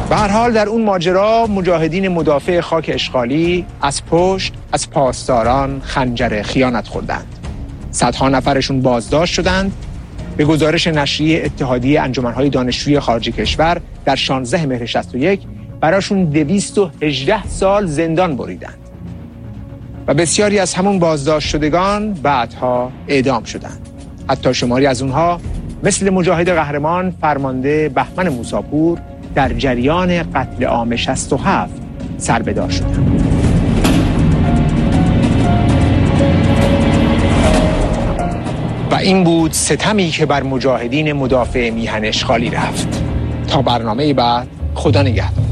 به هر حال در اون ماجرا مجاهدین مدافع خاک اشغالی از پشت از پاسداران خنجر خیانت خوردند. صدها نفرشون بازداشت شدند. به گزارش نشریه اتحادیه انجمن‌های دانشجوی خارج کشور در 16 مهر 61 براشون 218 سال زندان بریدند. و بسیاری از همون بازداشت شدگان بعدها اعدام شدند. حتی شماری از اونها مثل مجاهد قهرمان فرمانده بهمن موساپور در جریان قتل عام 67 سربدار شدند. و این بود ستمی که بر مجاهدین مدافع میهن اشغالی رفت. تا برنامه بعد، خدا نگهدار.